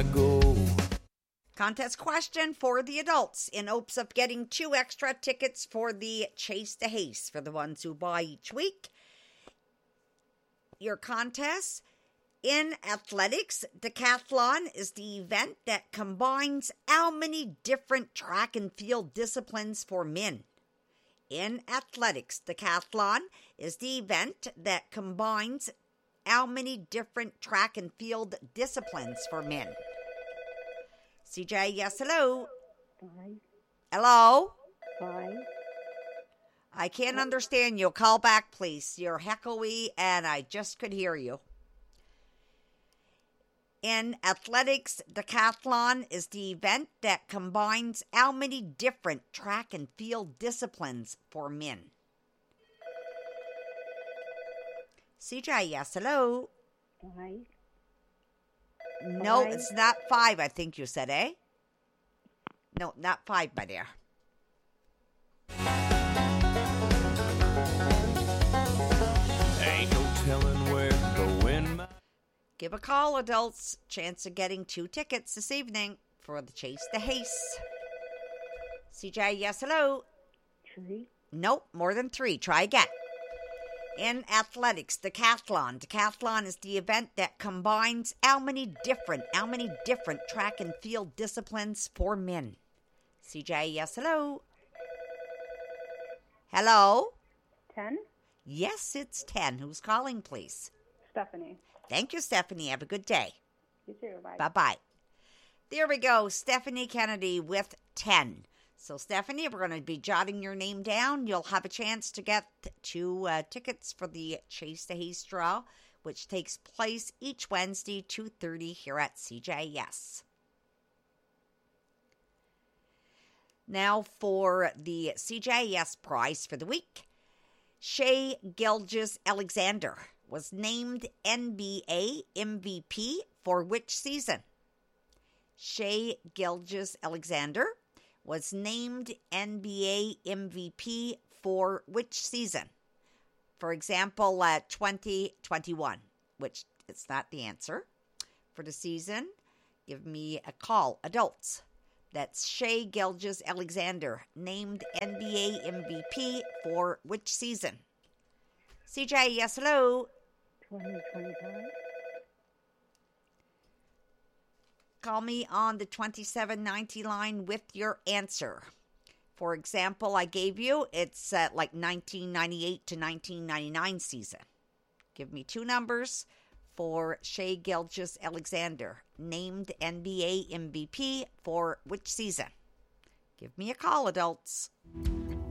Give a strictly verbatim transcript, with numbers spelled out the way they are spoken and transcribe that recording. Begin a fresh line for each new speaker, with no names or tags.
I go.
Contest question for the adults in hopes of getting two extra tickets for the Chase the Haste for the ones who buy each week. Your contest in athletics, decathlon is the event that combines how many different track and field disciplines for men? In athletics, decathlon is the event that combines how many different track and field disciplines for men? C J, yes, hello.
Five.
Hello?
Five.
I can't understand you. Call back, please. You're heckly, and I just could hear you. In athletics, decathlon is the event that combines how many different track and field disciplines for men? C J, yes, hello.
Five.
No,
Five.
it's not five, I think you said, eh? No, not five, my dear.
Ain't no telling where to go in my...
Give a call, adults. Chance of getting two tickets this evening for the Chase the Haste. C J, yes, hello.
Three.
Nope, more than three. Try again. In athletics, decathlon. Decathlon is the event that combines how many different, how many different track and field disciplines for men? C J, yes, hello. Hello?
Ten.
Yes, it's ten. Who's calling, please?
Stephanie.
Thank you, Stephanie. Have a good day.
You too. Bye.
Bye-bye. There we go. Stephanie Kennedy with ten. So, Stephanie, we're going to be jotting your name down. You'll have a chance to get two uh, tickets for the Chase the Haste draw, which takes place each Wednesday, two thirty here at C J S. Now for the C J S prize for the week. Shai Gilgeous-Alexander was named N B A M V P for which season? Shai Gilgeous-Alexander was named N B A M V P for which season? For example, uh, twenty twenty-one, which it's not the answer. For the season, give me a call. Adults. That's Shai Gilgeous-Alexander, named N B A M V P for which season? C J, yes, hello.
twenty twenty-five.
Call me on the twenty-seven ninety line with your answer. For example, I gave you, it's uh, like nineteen ninety-eight to nineteen ninety-nine season. Give me two numbers for Shai Gilgeous-Alexander, named N B A M V P for which season? Give me a call, adults.